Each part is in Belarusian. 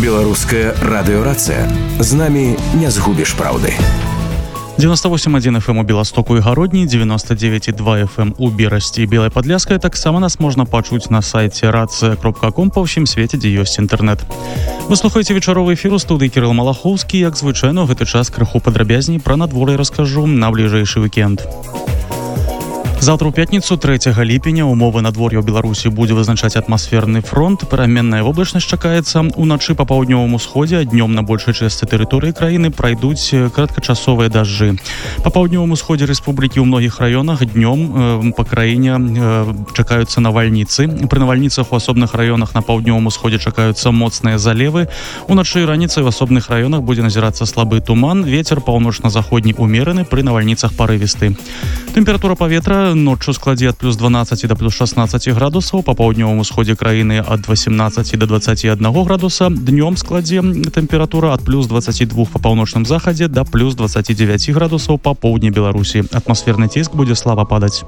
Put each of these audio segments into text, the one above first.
Беларуская радыёрацыя. З намі не згубіш праўды. 98,1 FM у Беластоку і Гародні, 99,2 FM у Берасці і Белай Падляскай. Таксама нас можна пачуць на сайце racja.com па ўсім свеце, дзе ёсць інтэрнэт. Вы слухаеце вечаровы эфір у студыі Кірыл Малахоўскі. Як звычайна, ў гэты час крыху падрабязней пра надвор'е раскажу на бліжэйшы вікенд. Завтра ў пятніцу 3 ліпеня умовы надвор'я ў Беларусі будзе вызначаць атмасферны фронт. Пераменная воблачнасць чакаецца. Уначы па паўднёвым усходзе, днём на большай частцы тэрыторыі краіны прайдуць кароткачасовыя дажджы. Па паўднёвым усходзе рэспублікі ў многіх раёнах днём па краіне чакаюцца навальніцы. Пры навальніцах у асобных раёнах на паўднёвым усходзе чакаюцца моцныя залевы. Уначы і раніцай у асобных раёнах будзе назірацца слабы туман. Вецер паўночна-заходні умераны, пры навальніцах парывісты. Тэмпература паветра ноччу складзе ад плюс 12 да плюс 16 градусаў, па паўднёвым усходзе краіны ад 18 да 21 градуса. Днём складзе тэмпература ад плюс 22 па паўночным захадзе да плюс 29 градусаў па поўдні Беларусі. Атмасферны ціск будзе слаба падаць.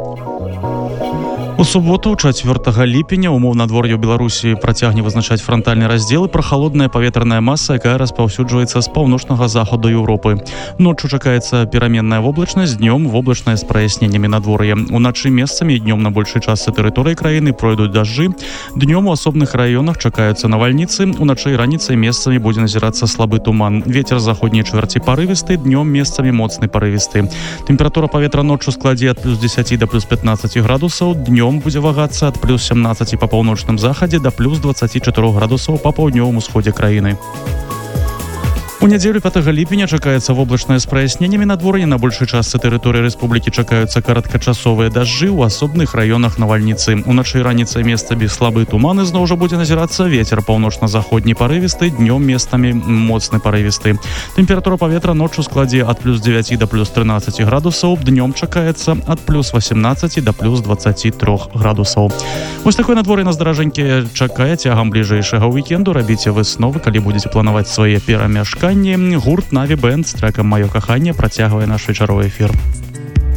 У суботу, 4 ліпеня, умоў надвор'я ў Беларусі працягне вызначаць франтальны раздзел і прахалодная паветраная маса, якая распаўсюджваецца з паўночнага захаду Еўропы. Ноччу чакаецца пераменная воблачнасць, днём воблачная з праясненнямі надвор'я. Уначы месцамі і днём на большай частцы тэрыторыі краіны пройдуць дажджы. Днём у асобных раёнах чакаюцца навальніцы. Уначы і раніцай месцамі будзе назірацца слабы туман. Вецер заходняй чвэрці парывісты, днём месцамі моцны парывісты. Тэмпература паветра ноччу складзе ад плюс 10 да плюс 15 градусаў, днём будзе вагацца ад плюс 17 па паўночным захадзе да плюс 24 градусаў па паўднёвым усходзе краіны. У нядзелю 5 ліпеня чакаецца воблачнае з праясненнямі надвор'я. На большай частцы тэрыторыі рэспублікі чакаюцца кароткачасовыя дажджы, у асобных раёнах навальніцы. Уначы і раніцай месцамі слабы туман, зноў жа будзе назірацца вецер паўночна-заходні парывісты, днём месцамі моцны парывісты. Тэмпература паветра ноччу складзе ад плюс 9 да плюс 13 градусаў, днём чакаецца ад плюс 18 да плюс 23 градусаў. Вось такое надвор'е нас даражэнькі чакае цягам бліжэйшага вікенду. Рабіце высновы, калі будзеце планаваць свае перамяшканні. Гурт Наві Бэнд з трэкам «Маё каханне» працягвае наш вечаровы эфір.